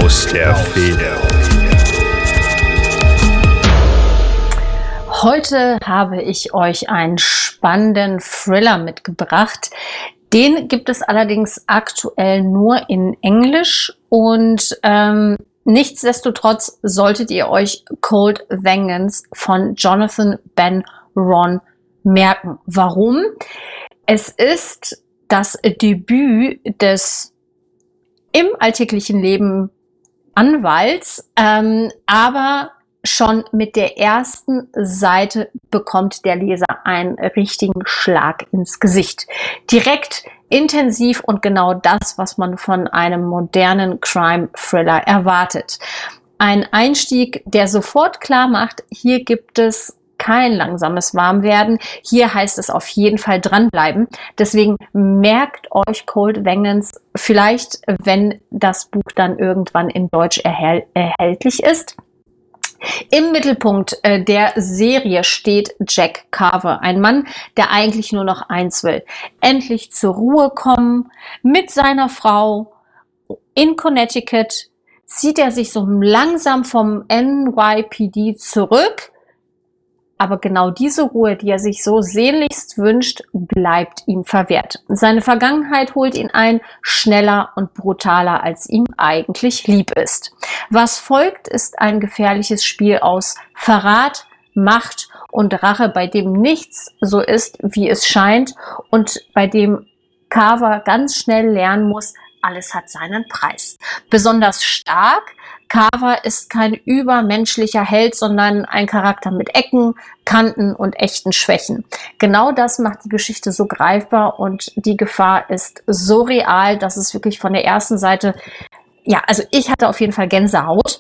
aus der Feder. Heute habe ich euch einen spannenden Thriller mitgebracht. Den gibt es allerdings aktuell nur in Englisch und nichtsdestotrotz solltet ihr euch Cold Vengeance von Jonathan Ben Ron merken. Warum? Es ist das Debüt des im alltäglichen Leben Anwalts, aber schon mit der ersten Seite bekommt der Leser einen richtigen Schlag ins Gesicht. Direkt, intensiv und genau das, was man von einem modernen Crime-Thriller erwartet. Ein Einstieg, der sofort klar macht, hier gibt es kein langsames Warmwerden. Hier heißt es auf jeden Fall dranbleiben. Deswegen merkt euch Cold Vengeance vielleicht, wenn das Buch dann irgendwann in Deutsch erhältlich ist. Im Mittelpunkt der Serie steht Jack Carver, ein Mann, der eigentlich nur noch eins will: endlich zur Ruhe kommen. Mit seiner Frau in Connecticut zieht er sich so langsam vom NYPD zurück. Aber genau diese Ruhe, die er sich so sehnlichst wünscht, bleibt ihm verwehrt. Seine Vergangenheit holt ihn ein, schneller und brutaler, als ihm eigentlich lieb ist. Was folgt, ist ein gefährliches Spiel aus Verrat, Macht und Rache, bei dem nichts so ist, wie es scheint und bei dem Carver ganz schnell lernen muss, alles hat seinen Preis. Besonders stark: Carver ist kein übermenschlicher Held, sondern ein Charakter mit Ecken, Kanten und echten Schwächen. Genau das macht die Geschichte so greifbar und die Gefahr ist so real, dass es wirklich von der ersten Seite, ja, also ich hatte auf jeden Fall Gänsehaut.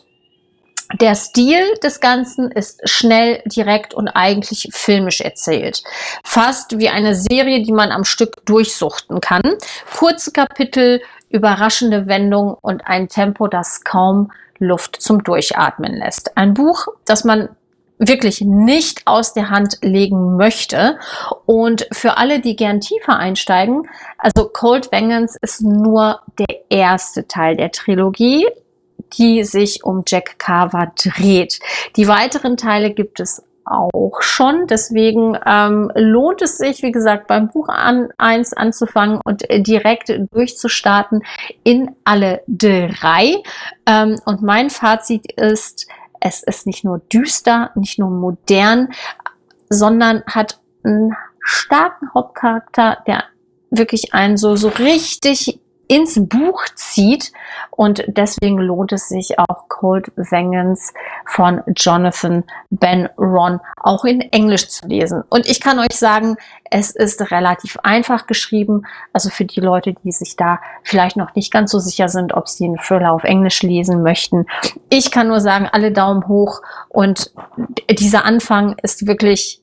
Der Stil des Ganzen ist schnell, direkt und eigentlich filmisch erzählt. Fast wie eine Serie, die man am Stück durchsuchten kann. Kurze Kapitel, überraschende Wendungen und ein Tempo, das kaum Luft zum Durchatmen lässt. Ein Buch, das man wirklich nicht aus der Hand legen möchte. Und für alle, die gern tiefer einsteigen, also Cold Vengeance ist nur der erste Teil der Trilogie, die sich um Jack Carver dreht. Die weiteren Teile gibt es auch schon. Deswegen lohnt es sich, wie gesagt, beim Buch 1 anzufangen und direkt durchzustarten in alle drei. Und mein Fazit ist, es ist nicht nur düster, nicht nur modern, sondern hat einen starken Hauptcharakter, der wirklich einen so richtig ins Buch zieht, und deswegen lohnt es sich auch, Cold Vengeance von Jonathan Ben Ron auch in Englisch zu lesen. Und ich kann euch sagen, es ist relativ einfach geschrieben, also für die Leute, die sich da vielleicht noch nicht ganz so sicher sind, ob sie einen Thriller auf Englisch lesen möchten. Ich kann nur sagen, alle Daumen hoch, und dieser Anfang ist wirklich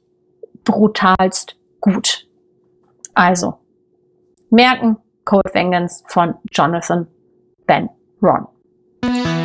brutalst gut. Also merken: Cold Vengeance von Jonathan Ben Ron.